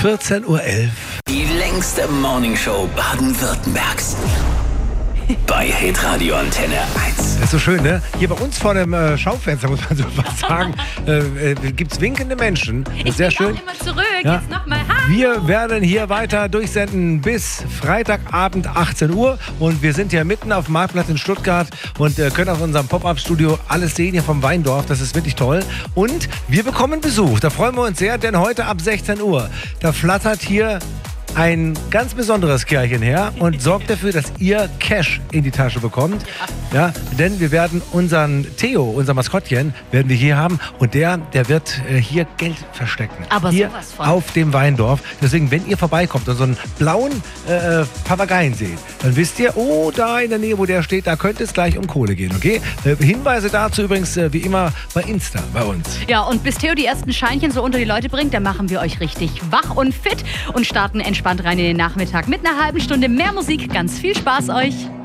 14:11 Uhr. Die längste Morningshow Baden-Württembergs. Bei Hitradio Antenne 1. Das ist so schön, ne? Hier bei uns vor dem Schaufenster, muss man so was sagen, gibt es winkende Menschen. Das ist sehr schön. Ich immer zurück, Ja. jetzt nochmal. Wir werden hier weiter durchsenden bis Freitagabend 18 Uhr. Und wir sind ja mitten auf dem Marktplatz in Stuttgart und können aus unserem Pop-Up-Studio alles sehen hier vom Weindorf. Das ist wirklich toll. Und wir bekommen Besuch. Da freuen wir uns sehr, denn heute ab 16 Uhr, da flattert hier ein ganz besonderes Kerlchen her und sorgt dafür, dass ihr Cash in die Tasche bekommt. Ja, denn wir werden unseren Theo, unser Maskottchen, werden wir hier haben und der wird hier Geld verstecken. Aber hier sowas von. auf dem Weindorf. Deswegen, wenn ihr vorbeikommt und so einen blauen Papageien seht, dann wisst ihr, oh, da in der Nähe, wo der steht, da könnte es gleich um Kohle gehen, okay? Hinweise dazu übrigens wie immer bei Insta bei uns. Ja, und bis Theo die ersten Scheinchen so unter die Leute bringt, dann machen wir euch richtig wach und fit und starten entspannt rein in den Nachmittag mit einer halben Stunde mehr Musik. Ganz viel Spaß euch.